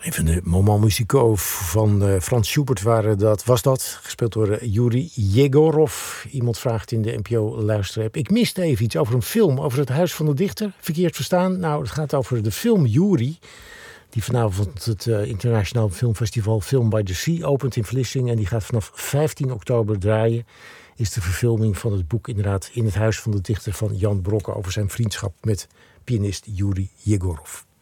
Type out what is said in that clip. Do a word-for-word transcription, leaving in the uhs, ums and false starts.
Een van de moments musicaux van uh, Frans Schubert waren dat, was dat. Gespeeld door uh, Yuri Yegorov. Iemand vraagt in de N P O-luisterapp. Ik miste even iets over een film, over het Huis van de Dichter. Verkeerd verstaan? Nou, het gaat over de film Yuri. Die vanavond het uh, Internationaal Filmfestival Film by the Sea opent in Vlissingen. En die gaat vanaf vijftien oktober draaien. Is de verfilming van het boek inderdaad In het Huis van de Dichter van Jan Brokke over zijn vriendschap met pianist Yuri Yegorov.